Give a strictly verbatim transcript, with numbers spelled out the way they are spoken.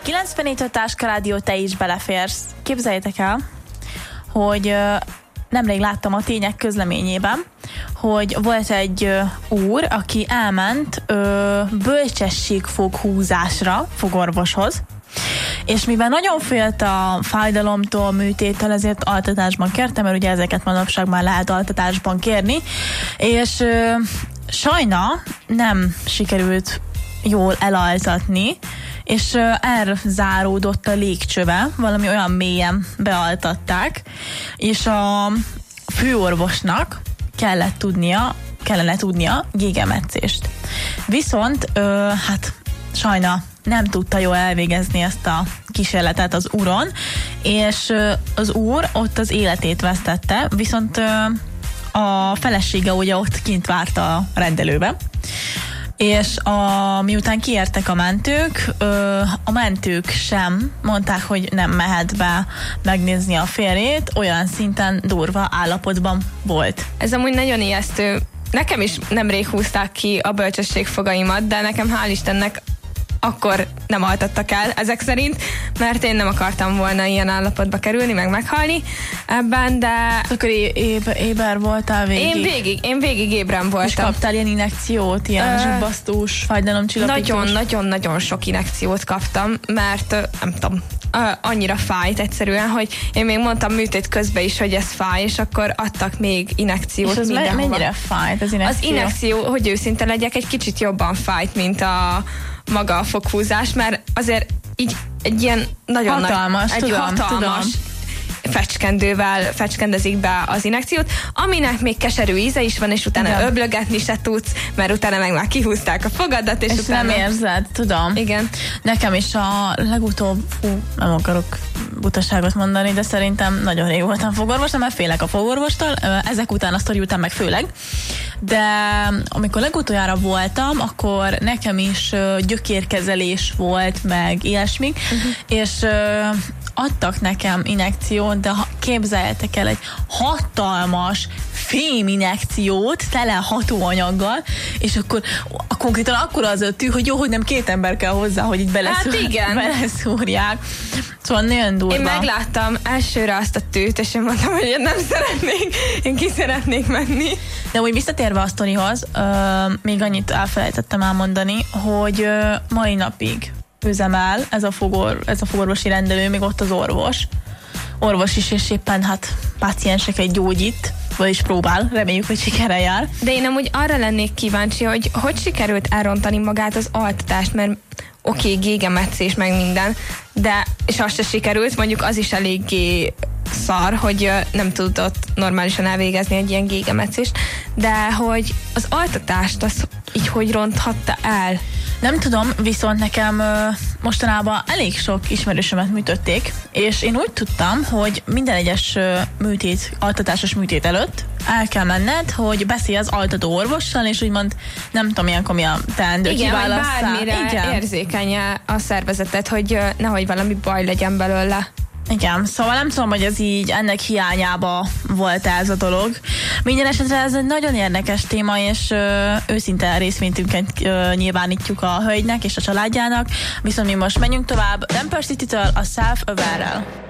kilencvennégy öt Táska Rádió, te is beleférsz. Képzeljétek el, hogy uh, nemrég láttam a Tények közleményében, hogy volt egy uh, úr, aki elment uh, bölcsességfoghúzásra fogorvoshoz, és mivel nagyon félt a fájdalomtól, műtéttől, ezért altatásban kérte, mert ugye ezeket manapság már lehet altatásban kérni, és uh, sajna nem sikerült jól elaltatni, és uh, elzáródott a légcsöve, valami olyan mélyen bealtatták, és a főorvosnak kellett tudnia, kellene tudnia gégemetszést. Viszont uh, hát sajna nem tudta jól elvégezni ezt a kísérletet az úron, és uh, az úr ott az életét vesztette, viszont uh, a felesége ugye ott kint várta a rendelőbe, és a, miután kiértek a mentők, ö, a mentők sem mondták, hogy nem mehet be megnézni a férjét, olyan szinten durva állapotban volt. Ez amúgy nagyon ijesztő. Nekem is nemrég húzták ki a bölcsességfogaimat, de nekem hál' Istennek akkor nem altattak el ezek szerint, mert én nem akartam volna ilyen állapotba kerülni, meg meghalni ebben, de... Akkor é- é- éber voltál végig? Én végig, én végig ébren voltam. És kaptál ilyen injekciót, ilyen uh, zsubbasztós, fájdalomcsillapítós? Nagyon-nagyon-nagyon sok injekciót kaptam, mert nem tudom, annyira fájt egyszerűen, hogy én még mondtam műtét közben is, hogy ez fáj, és akkor adtak még injekciót. És az mindenhova. Mennyire fájt az injekció? Az injekció, hogy őszinte legyek, egy kicsit jobban fájt, mint a maga a foghúzás, mert azért így egy ilyen nagyon hatalmas, nagy, egy tudom, hatalmas tudom. fecskendővel fecskendezik be az injekciót, aminek még keserű íze is van, és utána igen. öblögetni se tudsz, mert utána meg már kihúzták a fogadat, és, és utána... nem érzed, tudom. Igen. Nekem is a legutóbb, fú, nem akarok butaságot mondani, de szerintem nagyon rég voltam fogorvos, mert félek a fogorvostól, ezek után a sztori után meg főleg, de amikor legutoljára voltam, akkor nekem is gyökérkezelés volt, meg ilyesmik, uh-huh. és adtak nekem injekciót, de képzeljetek el egy hatalmas féminjekciót tele hatóanyaggal, és akkor a konkrétan akkor az a tű, hogy jó, hogy nem két ember kell hozzá, hogy így beleszúr, hát igen. beleszúrják. Szóval nagyon durva. Én megláttam elsőre azt a tűt, és én mondtam, hogy én nem szeretnék, én ki szeretnék menni. De úgy visszatérve a sztorihoz, euh, még annyit elfelejtettem elmondani, hogy euh, mai napig üzemel ez a, fogor, ez a fogorvosi rendelő, még ott az orvos. Orvos is, és éppen hát pácienseket gyógyít, vagyis próbál, reméljük, hogy sikerrel jár. De én amúgy arra lennék kíváncsi, hogy hogy sikerült elrontani magát az altatást, mert oké, okay, gégemetszés meg minden, de és az se sikerült, mondjuk az is eléggé szar, hogy nem tudott normálisan elvégezni egy ilyen gégemetszést, de hogy az altatást az így hogy ronthatta el? Nem tudom, viszont nekem ö, mostanában elég sok ismerősömet műtötték, és én úgy tudtam, hogy minden egyes ö, műtét, altatásos műtét előtt el kell menned, hogy beszélj az altató orvossal, és úgymond nem tudom, ilyenkor mi a teendő kiválasszál. Igen, bármire érzékenye a szervezetet, hogy ö, nehogy valami baj legyen belőle. Igen, szóval nem tudom, hogy ez így ennek hiányába volt ez a dolog. Minden esetre ez egy nagyon érdekes téma, és ö, őszinte részvétünket ö, nyilvánítjuk a hölgynek és a családjának, viszont mi most menjünk tovább Temper City-től a Self-Aware-rel.